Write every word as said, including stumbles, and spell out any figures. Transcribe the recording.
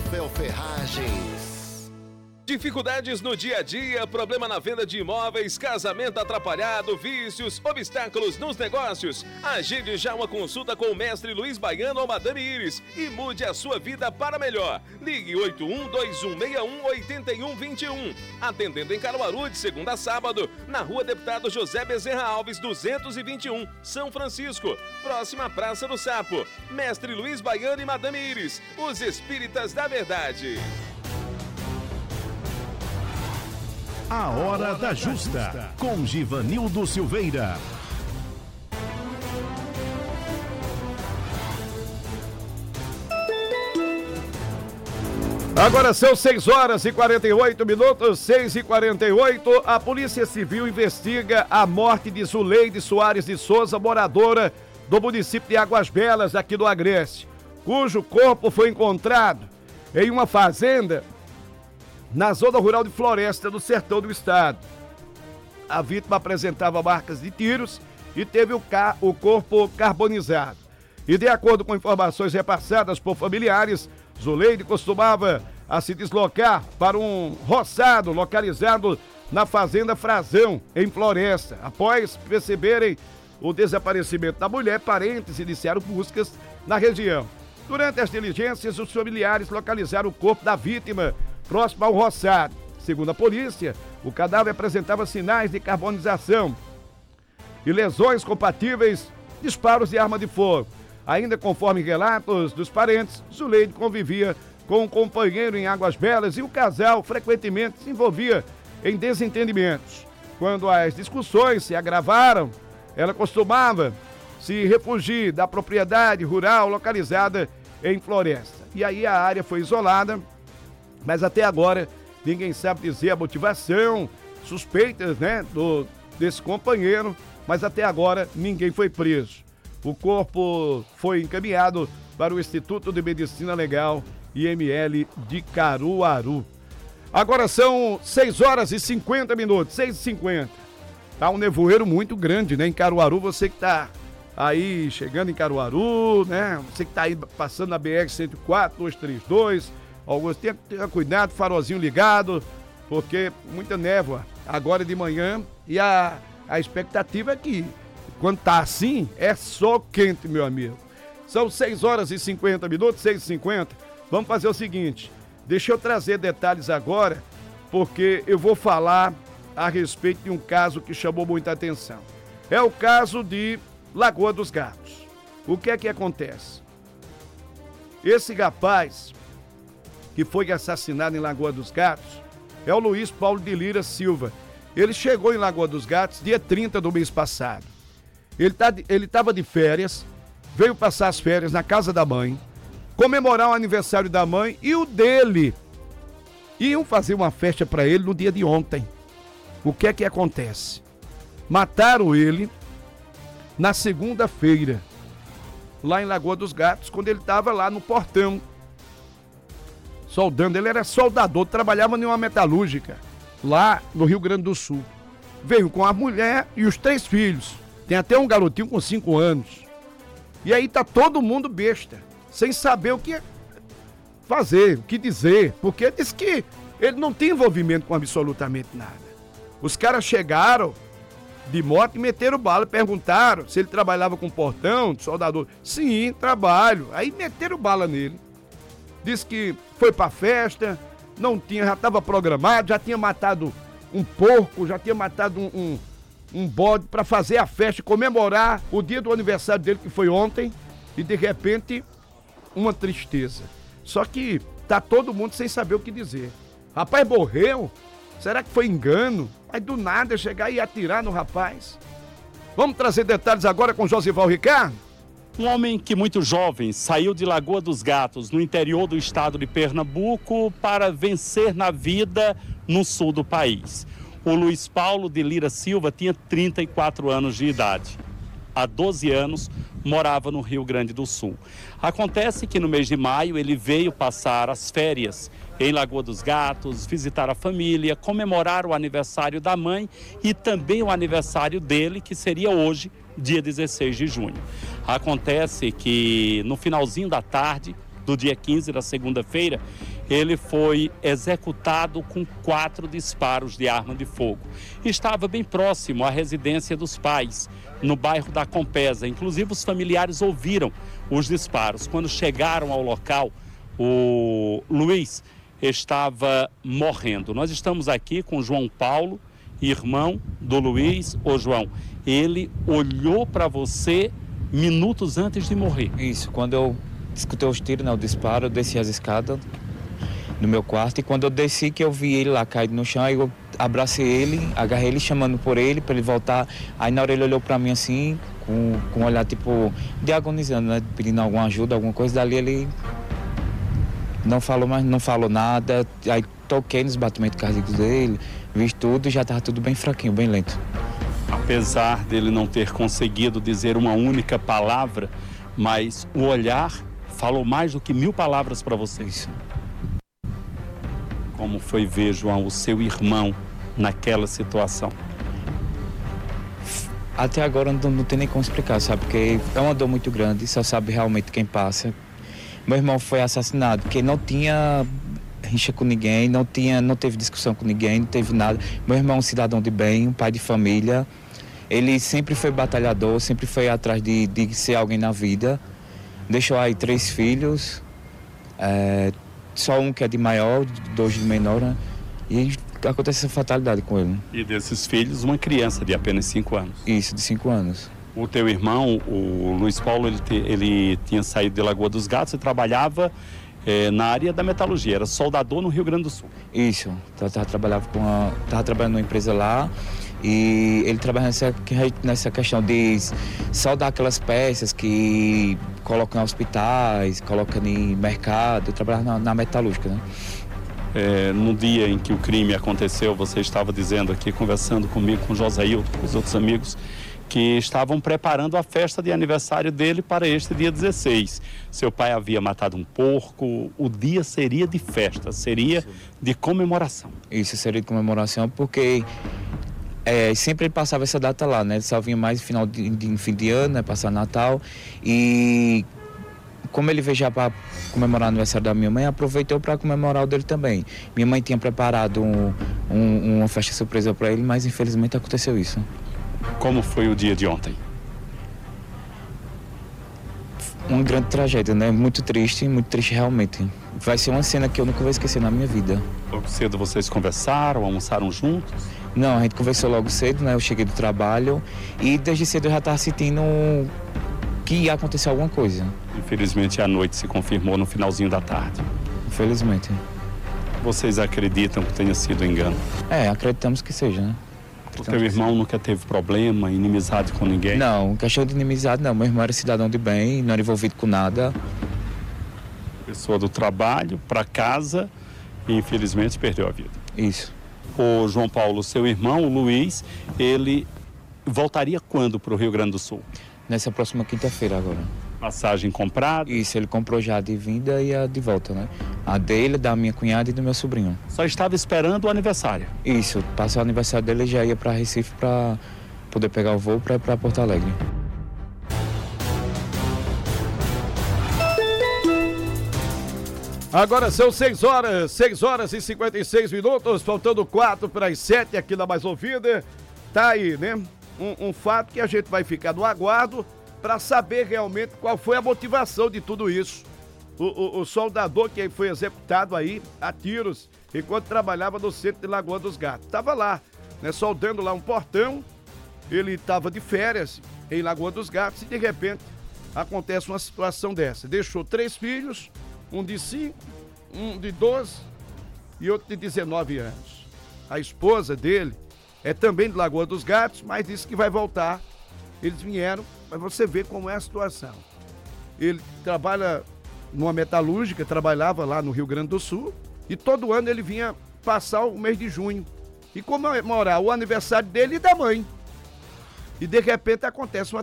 Rafael Ferragens. Dificuldades no dia a dia, problema na venda de imóveis, casamento atrapalhado, vícios, obstáculos nos negócios. Agende já uma consulta com o mestre Luiz Baiano ou Madame Iris e mude a sua vida para melhor. Ligue oito um dois um seis um oito um dois um. Atendendo em Caruaru de segunda a sábado, na rua Deputado José Bezerra Alves, duzentos e vinte e um, São Francisco, próxima à Praça do Sapo. Mestre Luiz Baiano e Madame Iris, os espíritas da verdade. A Hora da Justa, com Givanildo Silveira. Agora são seis horas e quarenta e oito minutos, seis e quarenta e oito. A Polícia Civil investiga a morte de Zuleide Soares de Souza, moradora do município de Águas Belas, aqui do Agreste, cujo corpo foi encontrado em uma fazenda na zona rural de Floresta, no sertão do estado. A vítima apresentava marcas de tiros e teve o, ca- o corpo carbonizado. E de acordo com informações repassadas por familiares, Zuleide costumava a se deslocar para um roçado localizado na fazenda Frazão, em Floresta. Após perceberem o desaparecimento da mulher, parentes iniciaram buscas na região. Durante as diligências, os familiares localizaram o corpo da vítima próximo ao roçado. Segundo a polícia, o cadáver apresentava sinais de carbonização e lesões compatíveis disparos de arma de fogo. Ainda conforme relatos dos parentes, Zuleide convivia com um companheiro em Águas Belas e o casal frequentemente se envolvia em desentendimentos. Quando as discussões se agravaram, ela costumava se refugiar da propriedade rural localizada em Floresta. E aí a área foi isolada, mas até agora ninguém sabe dizer a motivação, suspeitas, né, do, desse companheiro, mas até agora ninguém foi preso. O corpo foi encaminhado para o Instituto de Medicina Legal I M L de Caruaru. Agora são seis horas e cinquenta minutos, seis e cinquenta. Tá um nevoeiro muito grande, né, em Caruaru. Você que tá aí chegando em Caruaru, né, você que tá aí passando na B R cento e quatro, duzentos e trinta e dois, alguns tenha, tenha cuidado, farolzinho ligado, porque muita névoa agora de manhã e a, a expectativa é que quando tá assim, é só quente, meu amigo. São seis horas e cinquenta minutos, seis e cinquenta. Vamos fazer o seguinte, deixa eu trazer detalhes agora, porque eu vou falar a respeito de um caso que chamou muita atenção. É o caso de Lagoa dos Gatos. O que é que acontece? Esse rapaz que foi assassinado em Lagoa dos Gatos é o Luiz Paulo de Lira Silva. Ele chegou em Lagoa dos Gatos dia trinta do mês passado. Ele tá, ele estava de férias, veio passar as férias na casa da mãe, comemorar o aniversário da mãe e o dele. Iam fazer uma festa para ele no dia de ontem. O que é que acontece? Mataram ele na segunda-feira, lá em Lagoa dos Gatos, quando ele estava lá no portão, soldando. Ele era soldador, trabalhava em uma metalúrgica, lá no Rio Grande do Sul. Veio com a mulher e os três filhos. Tem até um garotinho com cinco anos. E aí tá todo mundo besta, sem saber o que fazer, o que dizer, porque diz que ele não tem envolvimento com absolutamente nada. Os caras chegaram de moto e meteram bala, perguntaram se ele trabalhava com portão, de soldador. Sim, trabalho. Aí meteram bala nele. Disse que foi pra festa, não tinha, já estava programado, já tinha matado um porco, já tinha matado um, um, um bode para fazer a festa, comemorar o dia do aniversário dele, que foi ontem, e de repente, uma tristeza. Só que tá todo mundo sem saber o que dizer. Rapaz, morreu? Será que foi engano? Aí do nada chegar e atirar no rapaz. Vamos trazer detalhes agora com Josival Ricardo? Um homem que muito jovem saiu de Lagoa dos Gatos, no interior do estado de Pernambuco, para vencer na vida no sul do país. O Luiz Paulo de Lira Silva tinha trinta e quatro anos de idade. Há doze anos, morava no Rio Grande do Sul. Acontece que no mês de maio ele veio passar as férias em Lagoa dos Gatos, visitar a família, comemorar o aniversário da mãe e também o aniversário dele, que seria hoje, dia dezesseis de junho. Acontece que no finalzinho da tarde do dia quinze, da segunda-feira, ele foi executado com quatro disparos de arma de fogo. Estava bem próximo à residência dos pais, no bairro da Compesa. Inclusive, os familiares ouviram os disparos. Quando chegaram ao local, o Luiz estava morrendo. Nós estamos aqui com o João Paulo, irmão do Luiz. Ô João, ele olhou para você minutos antes de morrer. Isso, quando eu escutei os tiros, né, o disparo, eu desci as escadas no meu quarto, e quando eu desci, que eu vi ele lá caído no chão, aí eu abracei ele, agarrei ele, chamando por ele, para ele voltar. Aí na hora ele olhou para mim assim, com, com um olhar tipo de agonizando, né, pedindo alguma ajuda, alguma coisa. Dali ele não falou mais, não falou nada. Aí toquei nos batimentos cardíacos dele, vi tudo e já estava tudo bem fraquinho, bem lento. Apesar dele não ter conseguido dizer uma única palavra, mas o olhar falou mais do que mil palavras para vocês. Como foi ver, João, o seu irmão naquela situação? Até agora não, não tem nem como explicar, sabe? Porque é uma dor muito grande, só sabe realmente quem passa. Meu irmão foi assassinado, porque não tinha rixa com ninguém, não, tinha, não teve discussão com ninguém, não teve nada. Meu irmão é um cidadão de bem, um pai de família. Ele sempre foi batalhador, sempre foi atrás de, de ser alguém na vida. Deixou aí três filhos, é, só um que é de maior, dois de menor, né? E acontece essa fatalidade com ele. E desses filhos, uma criança de apenas cinco anos. Isso, de cinco anos. O teu irmão, o Luiz Paulo, ele, te, ele tinha saído de Lagoa dos Gatos e trabalhava é, na área da metalurgia, era soldador no Rio Grande do Sul. Isso, eu tava, trabalhava com a, tava trabalhando numa empresa lá, e ele trabalha nessa, nessa questão de soldar aquelas peças que colocam em hospitais, colocam em mercado. Eu trabalhava na, na metalúrgica, né? É, no dia em que o crime aconteceu, você estava dizendo aqui, conversando comigo, com o Josailton, com os outros amigos, que estavam preparando a festa de aniversário dele para este dia dezesseis. Seu pai havia matado um porco, o dia seria de festa, seria de comemoração. Isso seria de comemoração, porque é, sempre ele passava essa data lá, né? Ele só vinha mais no final de, de fim de ano, né? Passar Natal. E como ele veio já para comemorar o aniversário da minha mãe, aproveitou para comemorar o dele também. Minha mãe tinha preparado um, um, uma festa surpresa para ele, mas infelizmente aconteceu isso. Como foi o dia de ontem? Uma grande tragédia, né? Muito triste, muito triste realmente. Vai ser uma cena que eu nunca vou esquecer na minha vida. Logo cedo vocês conversaram, almoçaram juntos? Não, a gente conversou logo cedo, né? Eu cheguei do trabalho e desde cedo eu já estava sentindo que ia acontecer alguma coisa. Infelizmente, a noite se confirmou no finalzinho da tarde. Infelizmente. Vocês acreditam que tenha sido engano? É, acreditamos que seja, né? O teu irmão nunca teve problema, inimizade com ninguém? Não, questão de inimizade não. Meu irmão era cidadão de bem, não era envolvido com nada. Pessoa do trabalho, para casa e infelizmente perdeu a vida. Isso. O João Paulo, seu irmão, o Luiz, ele voltaria quando para o Rio Grande do Sul? Nessa próxima quinta-feira agora. Passagem comprada? Isso, ele comprou já a de vinda e a de volta, né? A dele, da minha cunhada e do meu sobrinho. Só estava esperando o aniversário? Isso, passou o aniversário dele e já ia para Recife para poder pegar o voo para ir para Porto Alegre. Agora são seis horas, seis horas e cinquenta e seis minutos, faltando quatro para as sete aqui na Mais Ouvida. Tá aí, né? Um, um fato que a gente vai ficar no aguardo para saber realmente qual foi a motivação de tudo isso. O, o, o soldador que foi executado aí a tiros enquanto trabalhava no centro de Lagoa dos Gatos. Estava lá, né, soldando lá um portão, ele estava de férias em Lagoa dos Gatos e de repente acontece uma situação dessa. Deixou três filhos, um de cinco, um de doze e outro de dezenove anos. A esposa dele é também de Lagoa dos Gatos, mas disse que vai voltar. Eles vieram, mas você vê como é a situação. Ele trabalha numa metalúrgica, trabalhava lá no Rio Grande do Sul, e todo ano ele vinha passar o mês de junho e comemorar o aniversário dele e da mãe. E de repente acontece uma